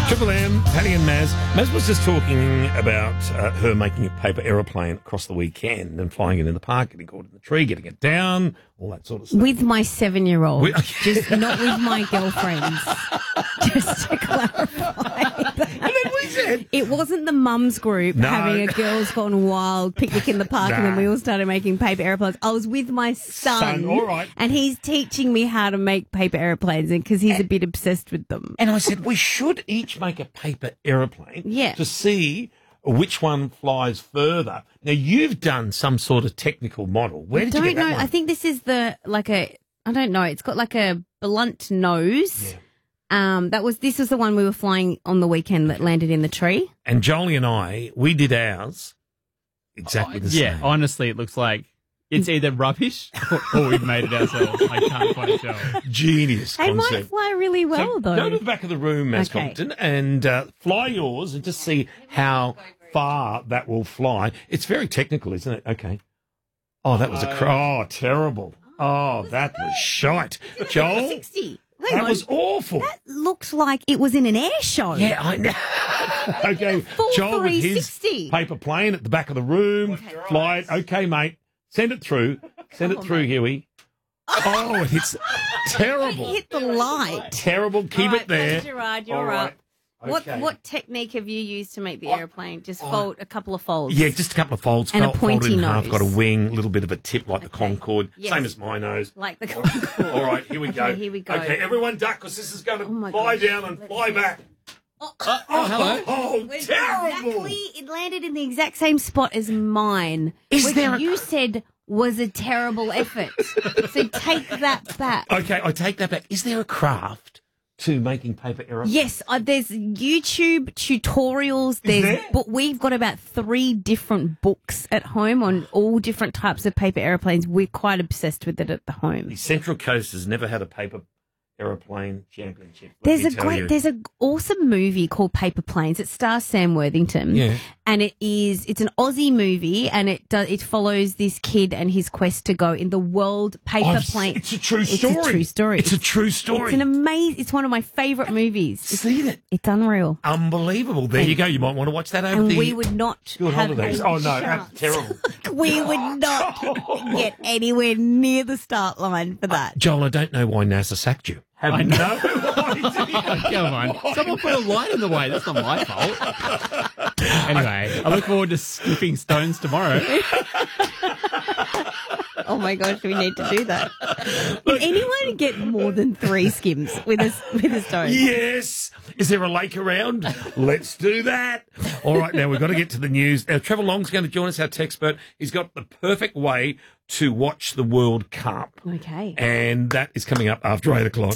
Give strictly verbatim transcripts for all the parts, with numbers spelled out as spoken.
Triple M, Paddy and Maz. Maz was just talking about uh, her making a paper aeroplane across the weekend and flying it in the park, getting caught in the tree, getting it down, all that sort of stuff. With my seven-year-old, With- just not with my girlfriends. Just to clarify. And then we said, It wasn't the mums group No. having a girls gone wild picnic in the park and then Nah. we all started making paper aeroplanes. I was with my son, Son, all right. and he's teaching me how to make paper aeroplanes because he's a bit obsessed with them. and I said, we should each make a paper aeroplane Yeah. to see which one flies further. Now, you've done some sort of technical model. Where did I you don't get that know. one? I think this is the like a I don't know. It's got like a blunt nose. Yeah. Um, that was this was the one we were flying on the weekend that landed in the tree. And Jolie and I, we did ours exactly the Yeah, same. honestly, it looks like it's either rubbish or, or we've made it ourselves. I can't quite tell. Genius They might concept. fly really well So though. go to the back of the room, Maz Okay. Compton, and uh, fly yours and just see how far that will fly. It's very technical, isn't it? Okay. Oh, that was a cr- oh, terrible. Oh, that was shite. Joel, sixty. Hang that on. was awful. That looks like it was in an air show. Yeah, I know. Okay, Full Joel with his three sixty. paper plane at the back of the room. Fly it. Okay, mate. Send it through. Send it through, Huey. Oh, it's terrible. Hit the light. Terrible. Keep All right, it there. Paddy Gerard, you're All right. up. What Okay. what technique have you used to make the airplane? Just fold a couple of folds. Yeah, just a couple of folds. And a fold- folded pointy in half, nose. got a wing, a little bit of a tip like the Concorde. Yes. Same as my nose. Like the All right, here we go. Okay, here we go. Okay, everyone duck because this is going to Oh my fly gosh. down and Let's fly see. back. Oh, Oh, hello. oh, Where's terrible. Exactly, it landed in the exact same spot as mine. Is which there a- you said was a terrible effort. So take that back. Okay, I take that back. Is there a craft to making paper aeroplanes? Yes, uh, there's YouTube tutorials. There's, there? but we've got about three different books at home on all different types of paper airplanes. We're quite obsessed with it at the home. The Central Coast has never had a paper aeroplane championship. let There's me a tell great, you. there's an awesome movie called Paper Planes. It stars Sam Worthington, Yeah. and it is it's an Aussie movie, and it does it follows this kid and his quest to go in the world paper I've- plane. It's a true It's story. a true story. It's a true story. It's an amazing. It's one of my favourite movies. It's, Seen it. it's unreal, Unbelievable. There you go. You might want to watch that over and the we would not school have holidays. a Oh, no, chance. that's terrible. We would not get anywhere near the start line for that. Joel, I don't know why NASA sacked you. Have I no know. idea. Come on. Someone put a light in the way. That's not my fault. Anyway, I look forward to skipping stones tomorrow. Oh my gosh, we need to do that. Can anyone get more than three skims with a with a stone? Yes. Is there a lake around? Let's do that. All right, now we've got to get to the news. Now, Trevor Long's going to join us, our tech expert. He's got the perfect way to watch the World Cup. Okay. And that is coming up after eight o'clock.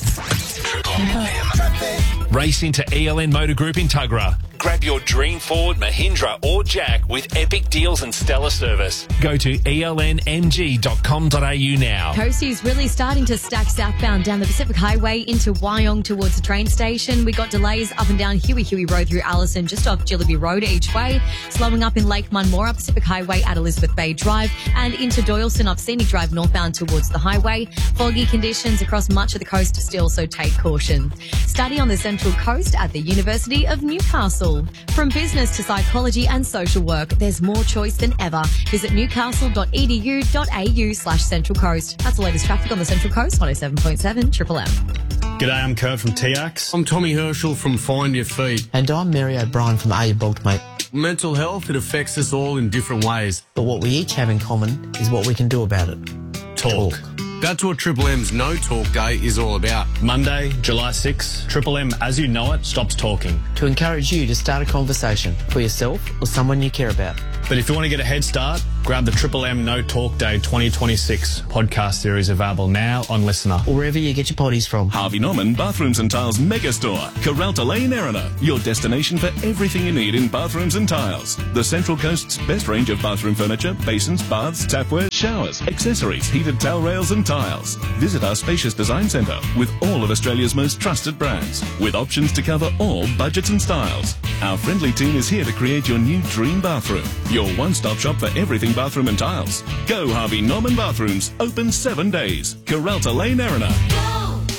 Race into E L N Motor Group in Tuggerah. Grab your dream Ford, Mahindra or Jack with epic deals and stellar service. Go to E L N M G dot com dot A U now. Coastie's really starting to stack southbound down the Pacific Highway into Wyong towards the train station. We got delays up and down Huey Huey Road through Allison, just off Jillaby Road each way. Slowing up in Lake Munmora, Pacific Highway at Elizabeth Bay Drive, and into Doyleson up Scenic Drive northbound towards the highway. Foggy conditions across much of the coast still, so take caution. Study on the Central Coast at the University of Newcastle. From business to psychology and social work, there's more choice than ever. Visit newcastle dot e d u dot a u slash Central Coast. That's the latest traffic on the Central Coast, one oh seven point seven Triple M. G'day, I'm Kurt from T X. I'm Tommy Herschel from Find Your Feet. And I'm Mary O'Brien from Are You Bulked, Mate? Mental health, it affects us all in different ways. But what we each have in common is what we can do about it. Talk. That's what Triple M's No Talk Day is all about. Monday, July sixth, Triple M, as you know it, stops talking. To encourage you to start a conversation for yourself or someone you care about. But if you want to get a head start, grab the Triple M No Talk Day twenty twenty-six podcast series available now on Listener. Or wherever you get your potties from. Harvey Norman Bathrooms and Tiles Megastore, Coralta Lane, Erina. Your destination for everything you need in bathrooms and tiles. The Central Coast's best range of bathroom furniture, basins, baths, tapware, showers, accessories, heated towel rails and tiles. Visit our spacious design centre with all of Australia's most trusted brands, with options to cover all budgets and styles. Our friendly team is here to create your new dream bathroom. Your one-stop shop for everything bathroom and tiles. Go Harvey Norman Bathrooms, open seven days. Coralta Lane, Erina.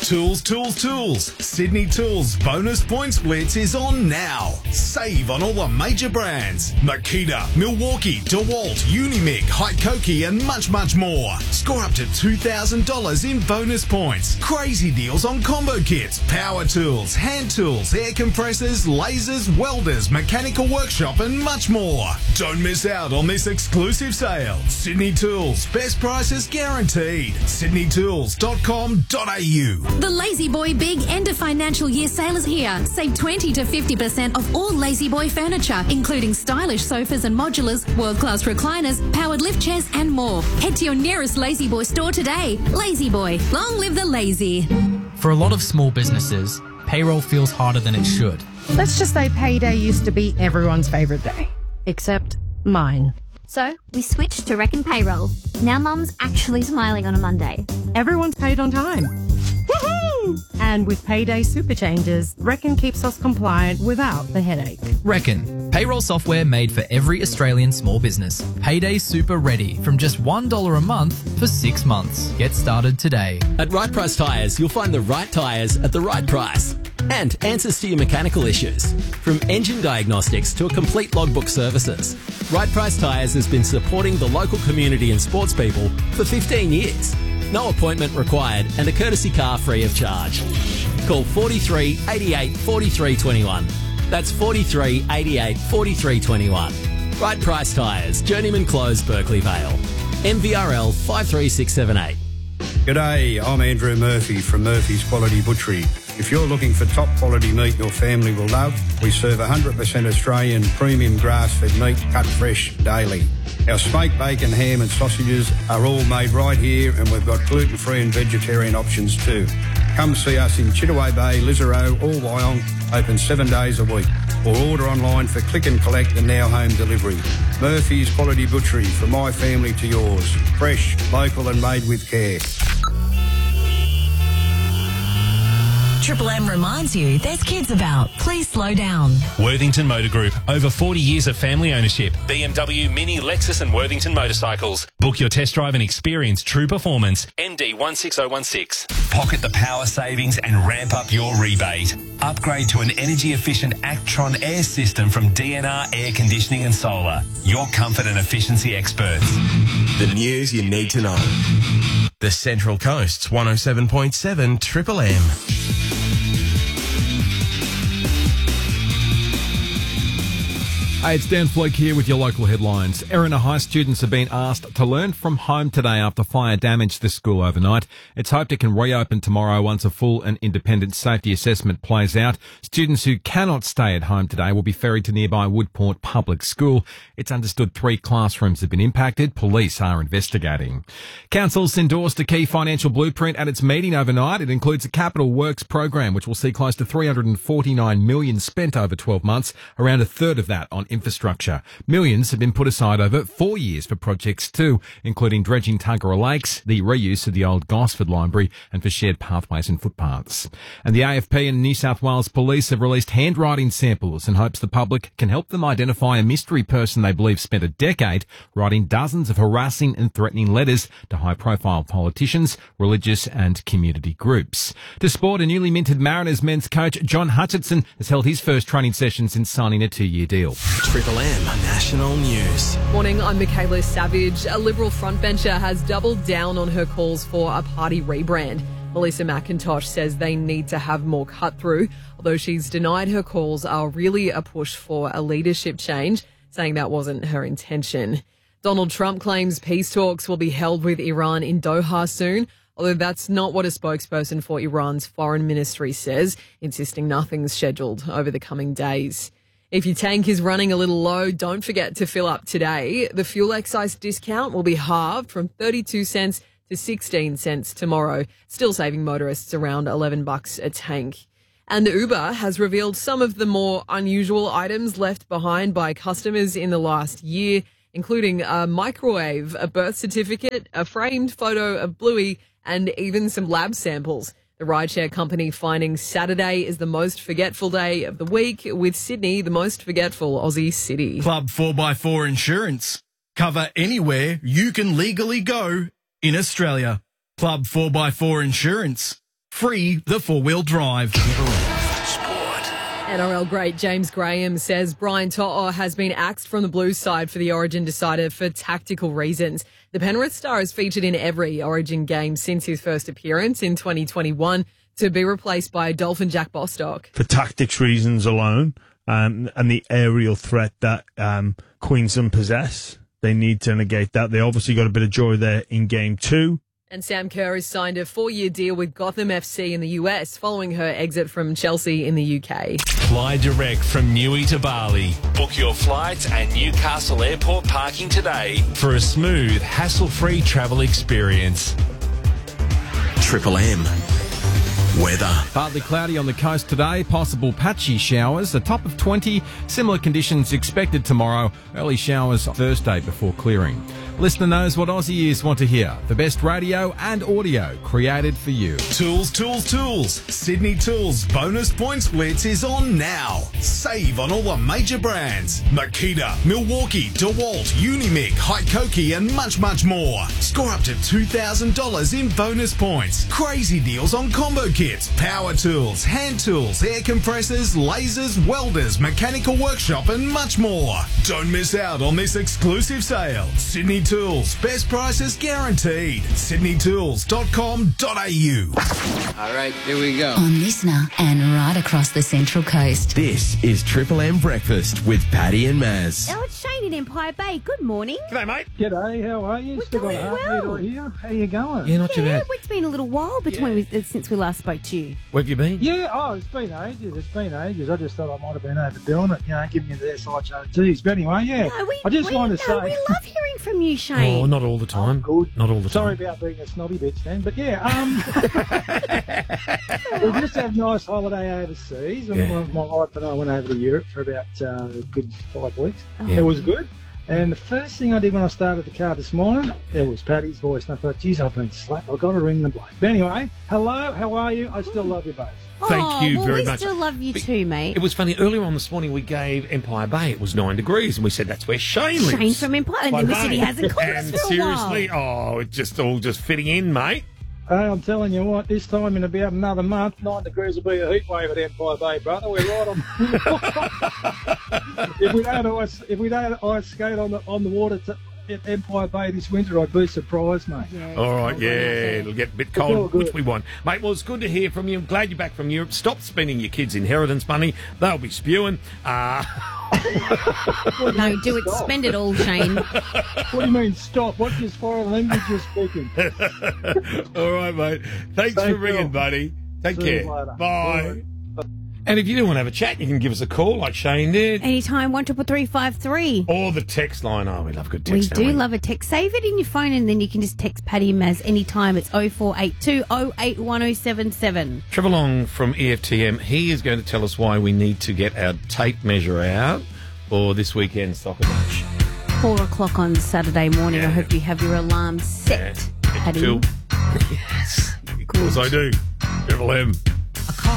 Tools, tools, tools. Sydney Tools bonus points blitz is on now. Save on all the major brands. Makita, Milwaukee, DeWalt, Unimig, Hykoki and much, much more. Score up to two thousand dollars in bonus points. Crazy deals on combo kits, power tools, hand tools, air compressors, lasers, welders, mechanical workshop and much more. Don't miss out on this exclusive sale. Sydney Tools, best prices guaranteed. sydney tools dot com dot a u. The Lazy Boy Big End of Financial Year sale is here. Save twenty to fifty percent off all Lazy Boy furniture, including stylish sofas and modulars, world-class recliners, powered lift chairs and more. Head to your nearest Lazy Boy store today. Lazy Boy, long live the lazy. For a lot of small businesses, payroll feels harder than it should. Let's just say payday used to be everyone's favourite day. Except mine. So, we switched to Reckon Payroll. Now Mum's actually smiling on a Monday. Everyone's paid on time. Woohoo! And with payday super changes, Reckon keeps us compliant without the headache. Reckon, payroll software made for every Australian small business. Payday Super ready from just one dollar a month for six months. Get started today. At Right Price Tyres, you'll find the right tyres at the right price. And answers to your mechanical issues. From engine diagnostics to a complete logbook services. Right Price Tyres has been supporting the local community and sports people for fifteen years. No appointment required and a courtesy car free of charge. Call forty-three, eighty-eight, forty-three, twenty-one. That's forty-three, eighty-eight, forty-three, twenty-one. Right Price Tyres, Journeyman Close, Berkeley Vale. M V R L five three six seven eight. G'day, I'm Andrew Murphy from Murphy's Quality Butchery. If you're looking for top quality meat your family will love, we serve one hundred percent Australian premium grass-fed meat cut fresh daily. Our smoked bacon, ham and sausages are all made right here and we've got gluten-free and vegetarian options too. Come see us in Chittaway Bay, Lisarow or Wyong, open seven days a week. Or order online for click and collect and now home delivery. Murphy's Quality Butchery, from my family to yours. Fresh, local and made with care. Triple M reminds you there's kids about. Please slow down. Worthington Motor Group. Over forty years of family ownership. B M W, Mini, Lexus and Worthington Motorcycles. Book your test drive and experience true performance. M D one six zero one six. Pocket the power savings and ramp up your rebate. Upgrade to an energy-efficient Actron air system from D N R Air Conditioning and Solar. Your comfort and efficiency experts. The news you need to know. The Central Coast's one oh seven point seven Triple M. Hey, it's Dan Fleck here with your local headlines. Erina High students have been asked to learn from home today after fire damaged the school overnight. It's hoped it can reopen tomorrow once a full and independent safety assessment plays out. Students who cannot stay at home today will be ferried to nearby Woodport Public School. It's understood three classrooms have been impacted. Police are investigating. Council's endorsed a key financial blueprint at its meeting overnight. It includes a capital works program which will see close to three hundred forty-nine million dollars spent over twelve months, around a third of that on infrastructure. Millions have been put aside over four years for projects too, including dredging Tuggerah Lakes, the reuse of the old Gosford Library, and for shared pathways and footpaths. And the A F P and New South Wales Police have released handwriting samples in hopes the public can help them identify a mystery person they believe spent a decade writing dozens of harassing and threatening letters to high-profile politicians, religious and community groups. To sport, a newly minted Mariners men's coach John Hutchinson has held his first training session since signing a two-year deal. Triple M National News. Morning, I'm Michaela Savage. A Liberal frontbencher has doubled down on her calls for a party rebrand. Melissa McIntosh says they need to have more cut-through, although she's denied her calls are really a push for a leadership change, saying that wasn't her intention. Donald Trump claims peace talks will be held with Iran in Doha soon, although that's not what a spokesperson for Iran's foreign ministry says, insisting nothing's scheduled over the coming days. If your tank is running a little low, don't forget to fill up today. The fuel excise discount will be halved from thirty-two cents to sixteen cents tomorrow, still saving motorists around eleven bucks a tank. And Uber has revealed some of the more unusual items left behind by customers in the last year, including a microwave, a birth certificate, a framed photo of Bluey, and even some lab samples. The rideshare company finding Saturday is the most forgetful day of the week, with Sydney the most forgetful Aussie city. Club four by four Insurance. Cover anywhere you can legally go in Australia. Club four by four Insurance. free the four-wheel drive. N R L great James Graham says Brian To'o has been axed from the Blues side for the Origin decider for tactical reasons. The Penrith star has featured in every Origin game since his first appearance in twenty twenty-one to be replaced by Dolphin Jack Bostock. For tactics reasons alone um, and the aerial threat that um, Queensland possess, they need to negate that. They obviously got a bit of joy there in game two. And Sam Kerr has signed a four-year deal with Gotham F C in the U S following her exit from Chelsea in the U K. Fly direct from Newey to Bali. Book your flights and Newcastle Airport parking today for a smooth, hassle-free travel experience. Triple M. Weather. Partly cloudy on the coast today, possible patchy showers, a top of twenty, similar conditions expected tomorrow, early showers Thursday before clearing. Listener knows what Aussie ears want to hear. The best radio and audio created for you. Tools, tools, tools. Sydney Tools bonus points blitz is on now. Save on all the major brands. Makita, Milwaukee, DeWalt, Unimig, Haikoki and much, much more. Score up to two thousand dollars in bonus points. Crazy deals on combo kits, power tools, hand tools, air compressors, lasers, welders, mechanical workshop and much more. Don't miss out on this exclusive sale. Sydney Tools, best prices guaranteed. sydney tools dot com dot a u. All right, here we go. On Listener and right across the Central Coast. This is Triple M Breakfast with Paddy and Maz. Oh, it's Shane in Empire Bay. Good morning. G'day, mate. G'day, how are you? We're Still got doing a heart well. meter here. How you going? Yeah, not too Yeah, bad. it's been a little while between we, uh, since we last spoke to you. Where have you been? Yeah, oh, it's been ages. It's been ages. I just thought I might have been overdoing it, you know, giving you the S H O Ts. But anyway, yeah. No, we, I just we, wanted to no, say. we love hearing from you, Shane. Oh, not all the time. Good. Not all the Sorry time. about being a snobby bitch then, but yeah, um, we just had a nice holiday overseas, and Yeah. my, my wife and I went over to Europe for about uh, a good five weeks. Yeah. It was good, and the first thing I did when I started the car this morning, it was Paddy's voice, and I thought, geez, I've been slapped. I've got to ring the bloke. But anyway, hello, how are you? I still love you both. Thank oh, you well, very we much. still love you too, mate. It was funny. Earlier on this morning, we gave Empire Bay. It was nine degrees, and we said that's where Shane lives. Shane from Empire, and then we said he hasn't called us And for a seriously, oh, it's just all just fitting in, mate. Hey, I'm telling you what, this time in about another month, nine degrees will be a heat wave at Empire Bay, brother. We're right on. if we don't ice, if we don't ice skate on the on the water to, at Empire Bay this winter, I'd be surprised, mate. Yeah, All right, yeah, it'll get a bit It's all cold, good. which we want. Mate, well, it's good to hear from you. I'm glad you're back from Europe. Stop spending your kids' inheritance money. They'll be spewing. Uh, No, do it. Spend it all, Shane. What do you mean, stop? What's this foreign language you're speaking? all right, mate. Thanks Thank for ringing, you. buddy. Take See you care. later. Bye. And if you do want to have a chat, you can give us a call like Shane did. Anytime, one triple three five three. Or the text line. Oh, we love good We text. don't do we? love a text. Save it in your phone, and then you can just text Paddy and Maz anytime. It's oh four eight two oh eight one oh seven seven. Trevor Long from E F T M, he is going to tell us why we need to get our tape measure out for this weekend soccer match. Four o'clock on Saturday morning. Yeah. I hope you have your alarm set, Paddy. Phil. Yes, of course I do. Triple M.